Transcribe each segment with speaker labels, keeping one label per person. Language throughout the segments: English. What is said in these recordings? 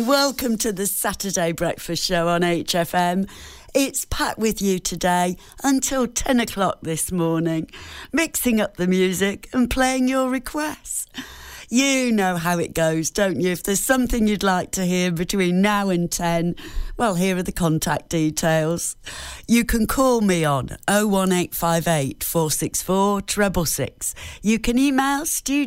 Speaker 1: welcome to the Saturday Breakfast Show on HFM. It's Pat with you today until 10 o'clock this morning, mixing up the music and playing your requests. You know how it goes, don't you? If there's something you'd like to hear between now and 10, well, here are the contact details. You can call me on 01858 464 666. You can email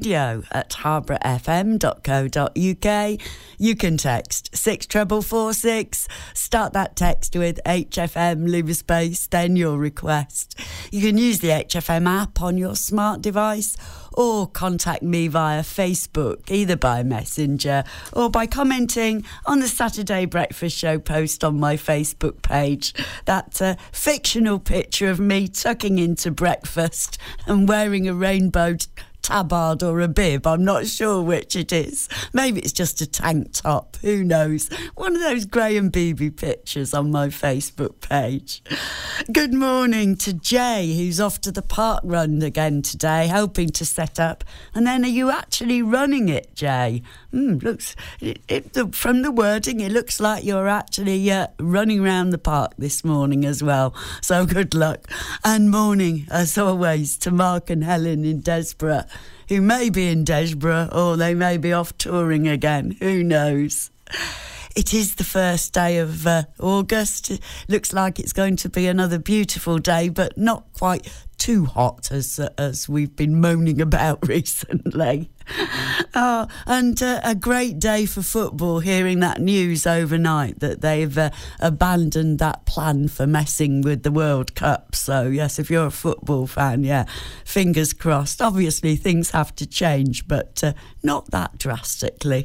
Speaker 1: studio@harbourfm.co.uk. You can text 64446. Start that text with HFM, leave a space, then your request. You can use the HFM app on your smart device or contact me via Facebook, either by Messenger or by commenting on the Saturday Breakfast Show post on my Facebook page. That fictional picture of me tucking into breakfast and wearing a rainbow tabard or a bib. I'm not sure which it is. Maybe it's just a tank top. Who knows? One of those Graham Beebe pictures on my Facebook page. Good morning to Jay, who's off to the park run again today, hoping to set up. And then, are you actually running it, Jay? Looks from the wording, it looks like you're actually running around the park this morning as well. So good luck. And morning, as always, to Mark and Helen in Desborough, who may be in Desborough or they may be off touring again. Who knows? It is the first day of August. It looks like it's going to be another beautiful day, but not quite too hot as we've been moaning about recently. And a great day for football, hearing that news overnight that they've abandoned that plan for messing with the World Cup. So, yes, if you're a football fan, yeah, fingers crossed. Obviously, things have to change, but not that drastically.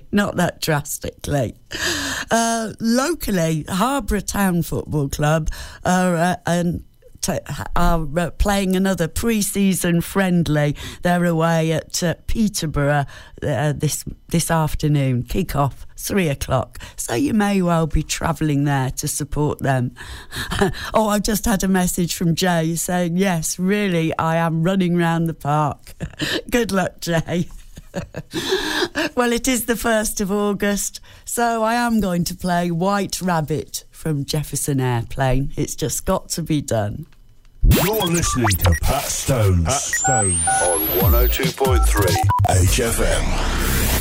Speaker 1: Locally, Harborough Town Football Club are playing another pre-season friendly. They're away at Peterborough this afternoon. Kick-off 3 o'clock. So you may well be travelling there to support them. Oh, I've just had a message from Jay saying, yes, really, I am running round the park. Good luck, Jay. Well, it is the 1st of August, so I am going to play White Rabbit from Jefferson Airplane. It's just got to be done.
Speaker 2: You're listening to Pat Stones. On 102.3 HFM.